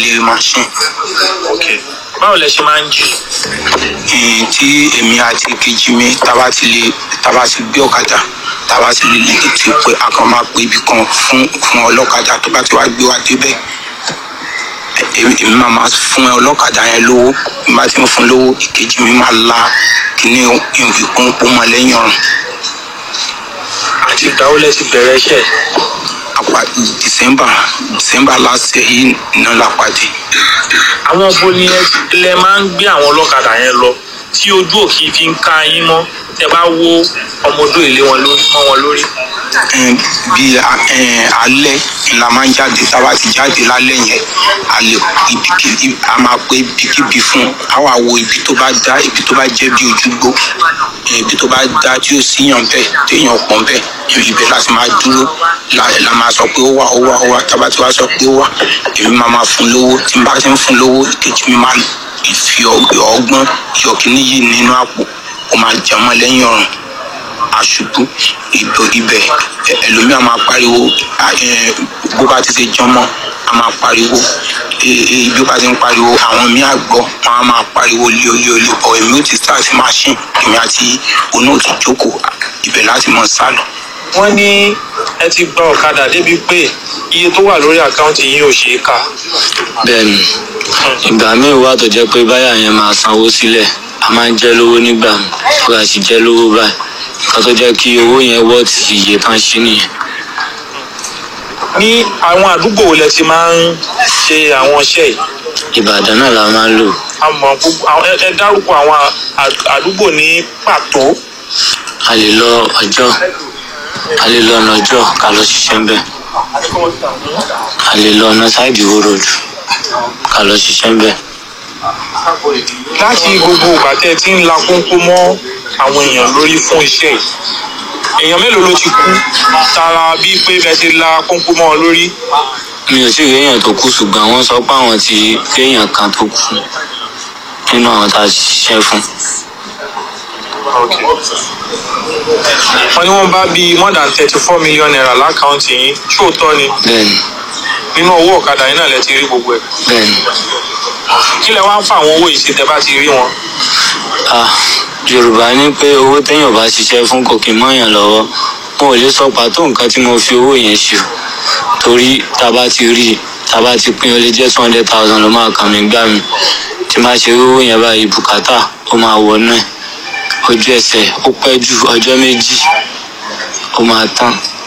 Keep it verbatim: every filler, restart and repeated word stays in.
lé machine. Báwo lẹ ṣe máa ń jí? Tí èmi àti kejì mi tábà ti lè tábà ti gbé ọ̀kadà tábà ti lè ti pé a kàn máa pé ibì kan fún fún ọlọ́kadà tó bá ti wá gbé wa débẹ̀. Èmi máa máa fún ọlọ́kadà yẹn lówó, bí bá ti ń fún lówó ìkejì mi máa la kíní ìkúnpó mọ́ lẹ́yìn ọ̀run. Àti ìgbà wo lẹ ti bẹ̀rẹ̀ iṣẹ́? Àpá December December last year yìí náà la pàdé. Àwọn ọbọ ni ẹ máa ń gbé àwọn ọlọ́kadà yẹn lọ tí ojú òkì fi ń ka yín mọ́ tẹ bá wo ọmọdé ilé wọn lórí mọ́ wọn lórí. Bí alẹ́ la máa ń jáde tábà ti jáde lálẹ́ yẹn a lè ibikíbi a máa pé ibikíbi fún a wà wo ibi tó bá dá ibi tó bá jẹ́ bí ojúgbó ibi tó bá dá tí ó síyàn bẹ́ẹ̀ téèyàn pọ̀n bẹ́ẹ̀ ibẹ̀ láti máa dúró la máa sọ pé ó wà ó wà ó wà tábà tí wàá sọ pé ó wà èmi máa máa fún lówó tí n bá ti ń fún lówó ìkejì mi máa fi ọgbọ́n yọ kíní yìí nínú àpò ó máa jẹ mọ́ lẹ́yìn ọ̀run àṣùkú ibẹ̀ ẹlòmíà máa pariwo bó bá ti ṣe jọmọ́ a máa pariwo bí ó bá ti ń pariwo àwọn míì àgbọ̀ wọn á máa pariwo léoléolé ọ̀ èmi ò ti start machine èmi àti onú ò ti jókòó ibẹ̀ láti mọ̀ sálọ. Wọ́n ní ẹ ti gba ọ̀kadà débi pé iye tó wà lórí àkáǹtì yín ò ṣeé kà. Bẹ́ẹ̀ni, ìgbà míì wà tó jẹ́ pé báyà yẹn máa sanwó sílẹ̀ a máa ń jẹ́ lówó nígbà mi tó a sì jẹ́ lówó báyìí kan tó jẹ́ kí owó yẹn wọ́ ti iye tán ṣí nìyẹn. Ní àwọn àdúgbò wo lẹ ti máa ń ṣe àwọn iṣẹ́ yìí? Ìbàdàn náà la máa ń lò. Àmọ́ ẹ dárúkọ àwọn àdúgbò ní pàtó. A lè lọ ọjọ́ a lè lọ ọ̀nà ọjọ́ ká lọ ṣiṣẹ́ ń bẹ̀. A lè lọ ọ̀nà sáìdì Ìwó road ká lọ ṣiṣẹ́ ń bẹ̀. Láti gbogbo ìgbà tẹ́ ẹ ti ń la kónkó mọ́ àwọn èèyàn lórí fún iṣẹ́ yìí, èèyàn mélòó ló ti kú tara bíi pé bẹ́ẹ̀ ti la kónkó mọ́ ọ lórí? Mi ò tí ì rí èèyàn tó kú ṣùgbọ́n wọ́n sọ pé àwọn ti rí èèyàn kan tó kú nínú àwọn tá a ṣiṣẹ́ fún. Wọ́n ní wọ́n bá bíi more than thirty four million naira lákàntì yín, ṣóòótọ́ ni? Bẹ́ẹ̀ni. Nínú owó ọ̀kadà yín náà lẹ ti rí gbogbo ẹ̀? Bẹ́ẹ̀ni. Kí lẹ wá ń fa àwọn owó yìí sí tẹ bá ti rí wọn? Ah, Yorùbá ní pé owó téèyàn bá ṣiṣẹ́ fún kò kí n mọ́yàn lọ́wọ́. Mo ò lè sọ pàtó nǹkan tí mo fi owó yẹn ṣe o. Torí tá a bá ti rí tá a bá ti pín ó lè jẹ́ two hundred thousand ló máa kàn mí gbà mí. Tí máa ṣe owó yẹn báyìí bùkátà ó máa wọnú ẹ̀. Ojú ẹsẹ̀ ó pẹ́ ju ọjọ́ méjì ó máa tán.